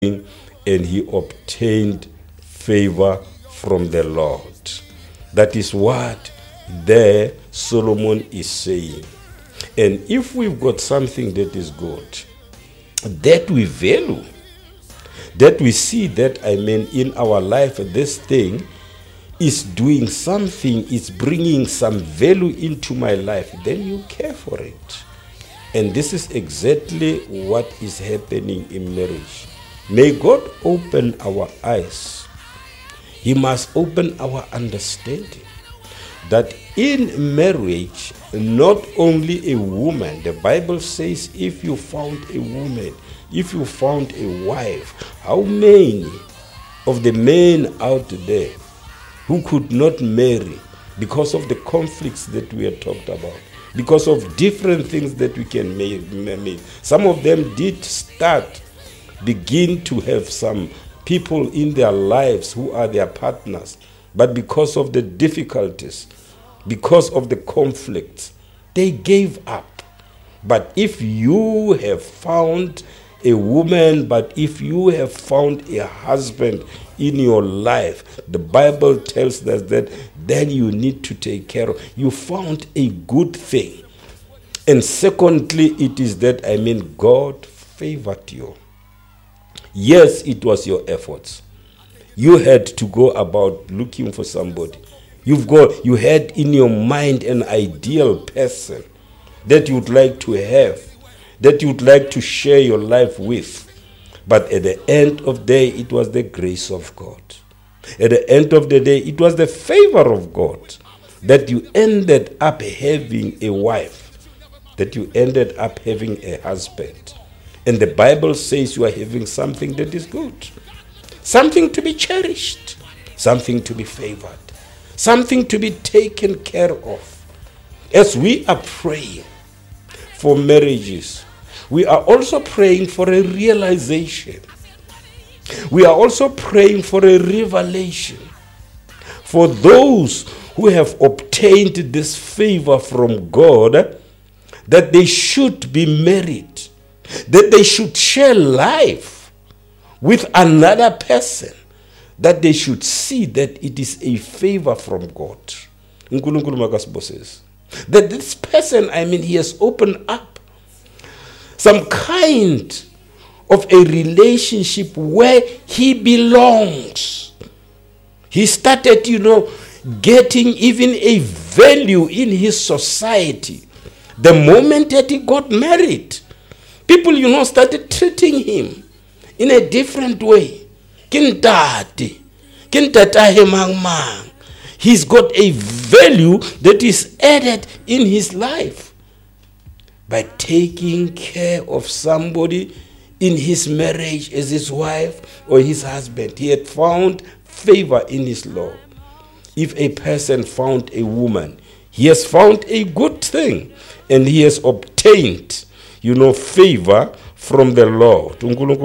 and he obtained favor from the Lord. That is what there Solomon is saying. And if we've got something that is good, that we value, that we see that, in our life, this thing is doing something, it's bringing some value into my life, then you care for it. And this is exactly what is happening in marriage. May God open our eyes. He must open our understanding that in marriage, not only a woman, the Bible says if you found a woman, if you found a wife, how many of the men out there who could not marry because of the conflicts that we have talked about, because of different things that we can make. Some of them did begin to have some people in their lives who are their partners, but because of the difficulties, because of the conflicts, they gave up. But if you have found a woman, but if you have found a husband in your life, the Bible tells us that then you need to take care of. You found a good thing. And secondly, it is that, God favored you. Yes, it was your efforts. You had to go about looking for somebody. You had in your mind an ideal person that you'd like to have, that you'd like to share your life with. But at the end of the day, it was the grace of God. At the end of the day, it was the favor of God that you ended up having a wife, that you ended up having a husband. And the Bible says you are having something that is good, something to be cherished, something to be favored, something to be taken care of. As we are praying for marriages, we are also praying for a realization. We are also praying for a revelation for those who have obtained this favor from God, that they should be married, that they should share life with another person, that they should see that it is a favor from God. That this person, he has opened up some kind of a relationship where he belongs. He started, getting even a value in his society. The moment that he got married, people, started treating him in a different way. He's got a value that is added in his life by taking care of somebody in his marriage as his wife or his husband. He had found favor in his Lord. If a person found a woman, he has found a good thing, and he has obtained, favor from the Lord.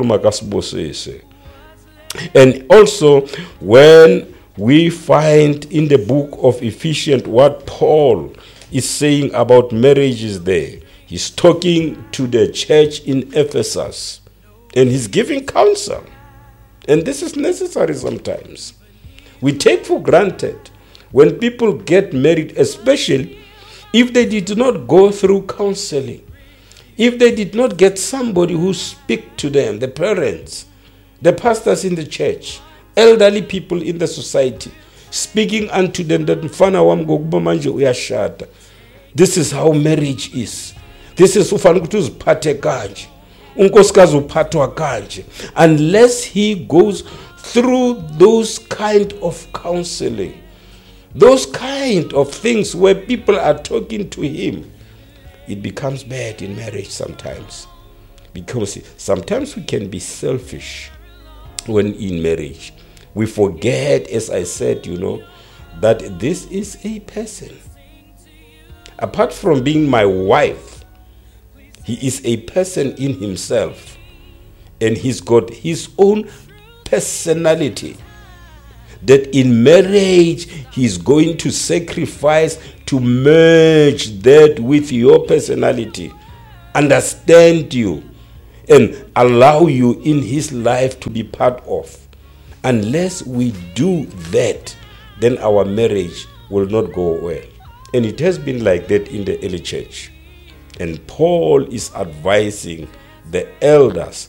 And also, when we find in the book of Ephesians what Paul is saying about marriages there, he's talking to the church in Ephesus, and he's giving counsel. And this is necessary sometimes. We take for granted when people get married, especially if they did not go through counseling, if they did not get somebody who speak to them, the parents, the pastors in the church, elderly people in the society, speaking unto them that mfana wami ngokuba manje uyashada. This is how marriage is. This is ufanele ukuthi uziphathe kanje. Unkosikazi uphathwa kanje. Unless he goes through those kind of counseling, those kind of things where people are talking to him, it becomes bad in marriage sometimes. Because sometimes we can be selfish when in marriage. We forget, as I said, that this is a person. Apart from being my wife, he is a person in himself. And he's got his own personality. That in marriage, he's going to sacrifice to merge that with your personality. Understand you. and allow you in his life to be part of. Unless we do that, then our marriage will not go well. And it has been like that in the early church. And Paul is advising the elders,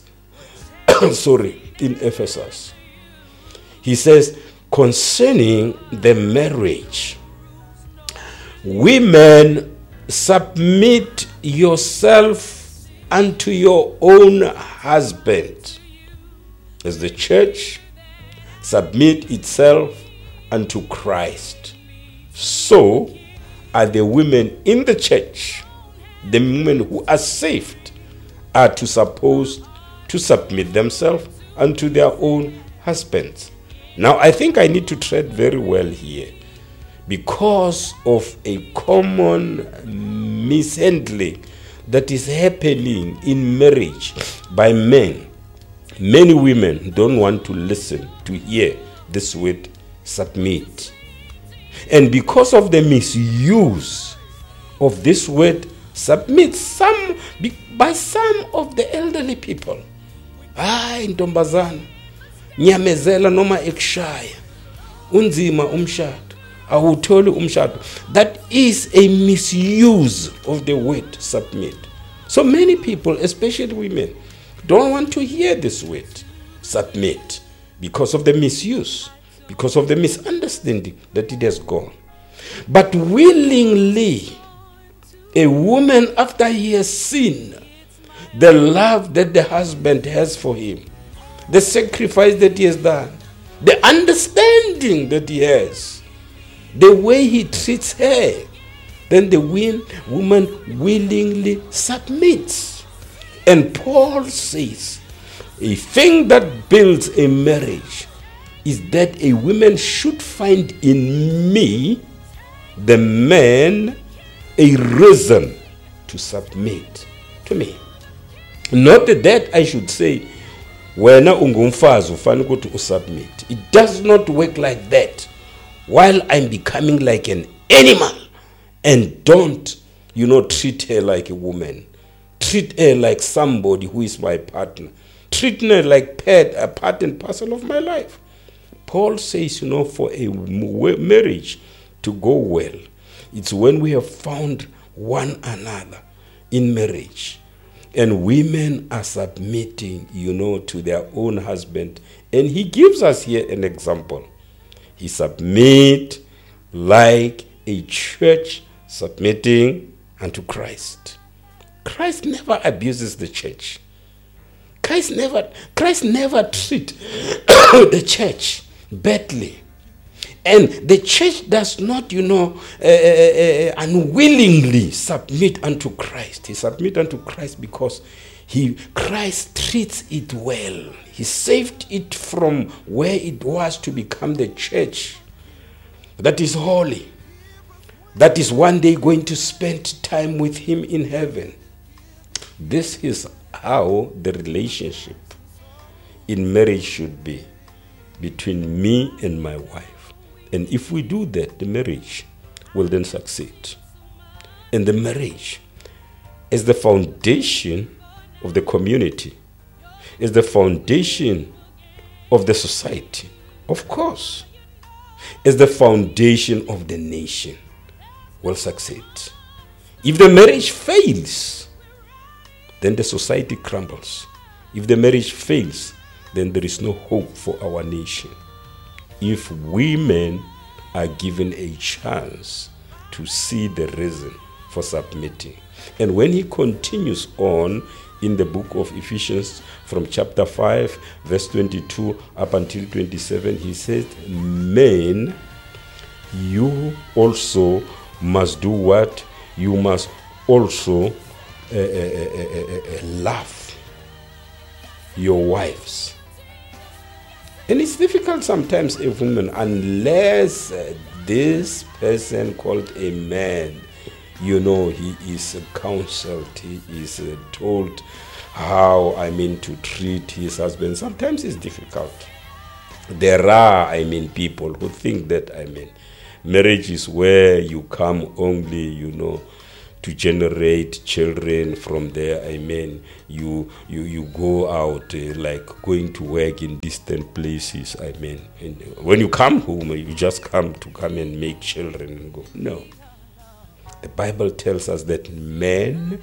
in Ephesus. He says, concerning the marriage, women, submit yourself unto your own husband, as the church submit itself unto Christ. So are the women in the church, the women who are saved, are supposed to submit themselves unto their own husbands. Now, I think I need to tread very well here, because of a common mishandling that is happening in marriage by men. Many women don't want to listen to hear this word submit. And because of the misuse of this word submit by some of the elderly people, ntombazana nyamezela noma ekushaya unzima umshado awutholi umshado. That is a misuse of the word submit. So many people, especially women, don't want to hear this word submit because of the misuse, because of the misunderstanding that it has gone. But willingly, a woman, after he has seen the love that the husband has for him, the sacrifice that he has done, the understanding that he has, the way he treats her, then the woman willingly submits. And Paul says, a thing that builds a marriage is that a woman should find in me, the man, a reason to submit to me. Not that I should say, wena ungumfazi ufana ukuthi usubmit. It does not work like that. While I'm becoming like an animal, and don't, treat her like a woman. Treat her like somebody who is my partner. Treat her like a part and parcel of my life. Paul says, for a marriage to go well, it's when we have found one another in marriage, and women are submitting, to their own husband. And he gives us here an example. He submit like a church submitting unto Christ. Christ never abuses the church. Christ never treat the church badly. And the church does not, unwillingly submit unto Christ. He submit unto Christ because Christ treats it well. He saved it from where it was to become the church that is holy, that is one day going to spend time with him in heaven. This is how the relationship in marriage should be between me and my wife. And if we do that, the marriage will then succeed. And the marriage is the foundation of the community, is the foundation of the society, of course, is the foundation of the nation, will succeed. If the marriage fails, then the society crumbles. If the marriage fails, then there is no hope for our nation. If women are given a chance to see the reason for submitting. And when he continues on in the book of Ephesians from chapter 5, verse 22 up until 27, he says, men, you also must do what? You must also love your wives. And it's difficult sometimes, a woman, unless this person called a man, he is counseled, he is told how, to treat his husband. Sometimes it's difficult. There are, people who think that, marriage is where you come only, to generate children. From there, amen, you go out like going to work in distant places, amen. And when you come home, you just come and make children and go. No. The Bible tells us that men,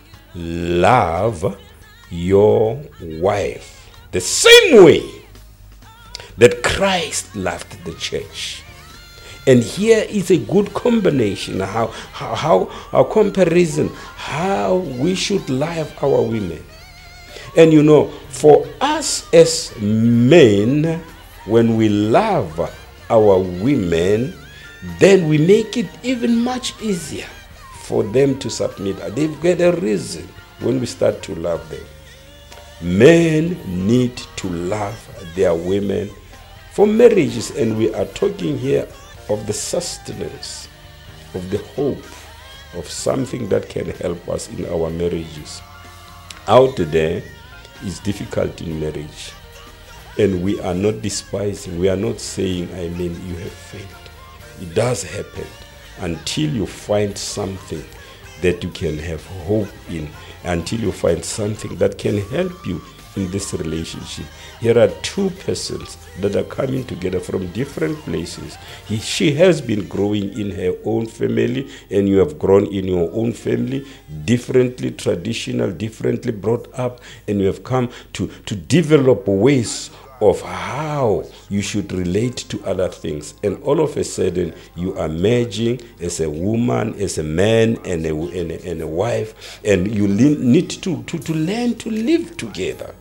love your wife the same way that Christ loved the church. And here is a good combination, how comparison, how we should love our women. And you know, for us as men, when we love our women, then we make it even much easier for them to submit. They've got a reason when we start to love them. Men need to love their women for marriages, and we are talking here of the sustenance, of the hope, of something that can help us in our marriages. Out there is difficult in marriage, and we are not despising, we are not saying, I mean, you have failed. It does happen until you find something that you can have hope in, until you find something that can help you in this relationship. Here are two persons that are coming together from different places. She has been growing in her own family, and you have grown in your own family, differently traditional, differently brought up, and you have come to develop ways of how you should relate to other things. And all of a sudden, you are merging as a woman, as a man, and a wife, and you need to learn to live together.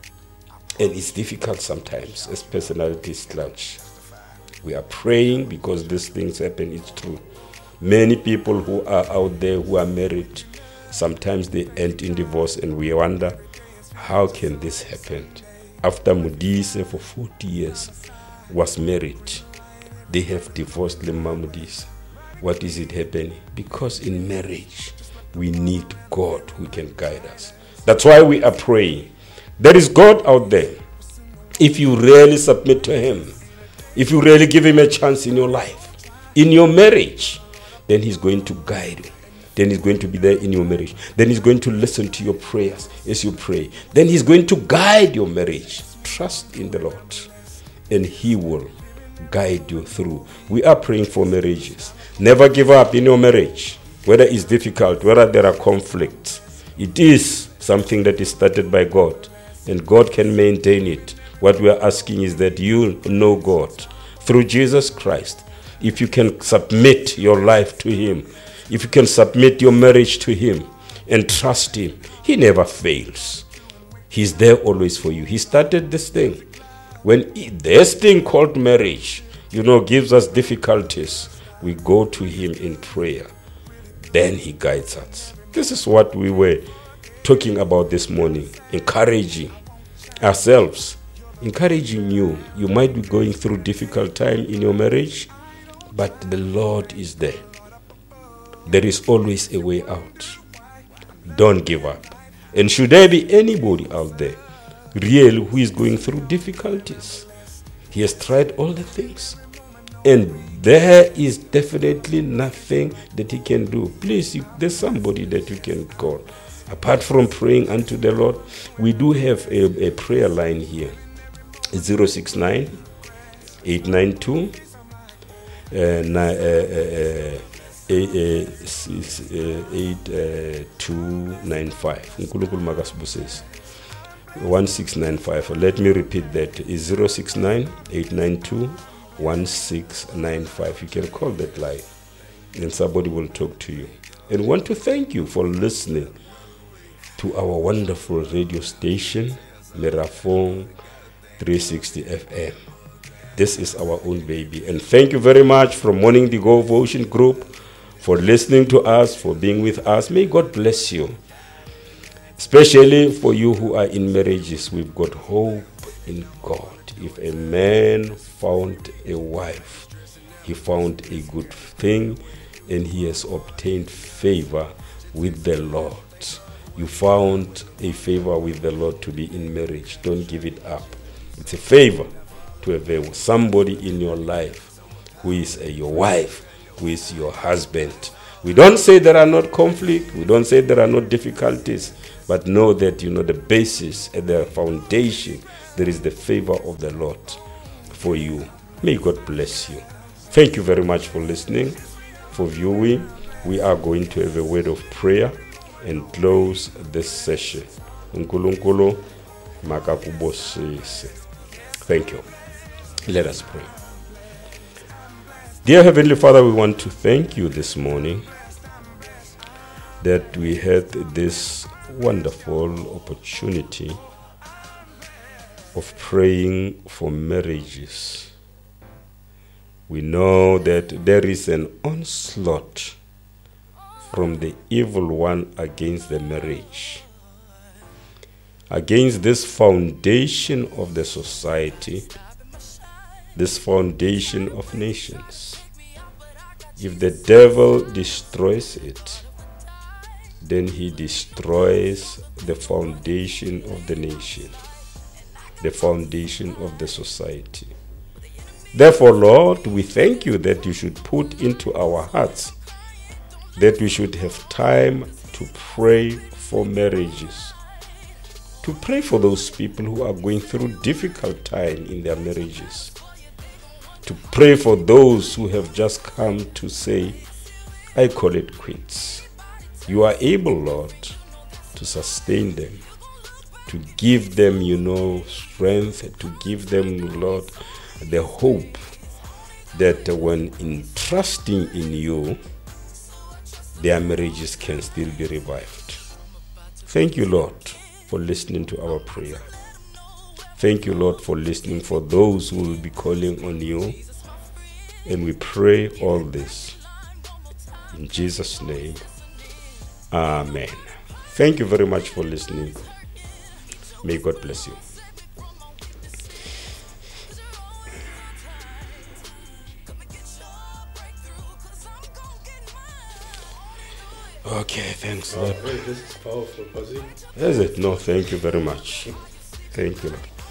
And it's difficult sometimes as personalities clash. We are praying because these things happen. It's true. Many people who are out there who are married, sometimes they end in divorce, and we wonder, how can this happen? After Modise for 40 years was married, they have divorced Lema Modise. What is it happening? Because in marriage, we need God who can guide us. That's why we are praying. There is God out there. If you really submit to Him, if you really give Him a chance in your life, in your marriage, then He's going to guide you. Then He's going to be there in your marriage. Then He's going to listen to your prayers as you pray. Then He's going to guide your marriage. Trust in the Lord, and He will guide you through. We are praying for marriages. Never give up in your marriage, whether it's difficult, whether there are conflicts. It is something that is started by God, and God can maintain it. What we are asking is that you know God through Jesus Christ. If you can submit your life to Him, if you can submit your marriage to Him and trust Him, He never fails. He's there always for you. He started this thing. When this thing called marriage, gives us difficulties, we go to Him in prayer. Then He guides us. This is what we were talking about this morning, encouraging ourselves, encouraging you. You might be going through difficult time in your marriage, but the Lord is there. There is always a way out. Don't give up. And should there be anybody out there real who is going through difficulties, he has tried all the things, and there is definitely nothing that he can do. Please, there's somebody that you can call. Apart from praying unto the Lord, we do have a prayer line here. 069 892 8295. uNkulunkulu makasibusise. 1695. Let me repeat that. Is 069 892 1695. You can call that line and somebody will talk to you. And want to thank you for listening to our wonderful radio station, Merafong 360 FM. This is our own baby. And thank you very much from Morning Devotion Group for listening to us, for being with us. May God bless you. Especially for you who are in marriages, we've got hope in God. If a man found a wife, he found a good thing, and he has obtained favor with the Lord. You found a favor with the Lord to be in marriage. Don't give it up. It's a favor to have somebody in your life who is your wife, who is your husband. We don't say there are not conflict. We don't say there are not difficulties. But know that, the basis and the foundation, there is the favor of the Lord for you. May God bless you. Thank you very much for listening, for viewing. We are going to have a word of prayer and close this session. uNkulunkulu makakubusise. Thank you. Let us pray. Dear Heavenly Father, we want to thank you this morning that we had this wonderful opportunity of praying for marriages. We know that there is an onslaught from the evil one against the marriage, against this foundation of the society, this foundation of nations. If the devil destroys it, then he destroys the foundation of the nation, the foundation of the society. Therefore, Lord, we thank you that you should put into our hearts that we should have time to pray for marriages, to pray for those people who are going through difficult time in their marriages, to pray for those who have just come to say, I call it quits. You are able, Lord, to sustain them, to give them, strength, to give them, Lord, the hope that when entrusting in you, their marriages can still be revived. Thank you, Lord, for listening to our prayer. Thank you, Lord, for listening for those who will be calling on you. And we pray all this in Jesus' name. Amen. Thank you very much for listening. May God bless you. Okay, thanks, Lord. This is powerful, Pazzi. Is it? No, thank you very much. Thank you, Lord.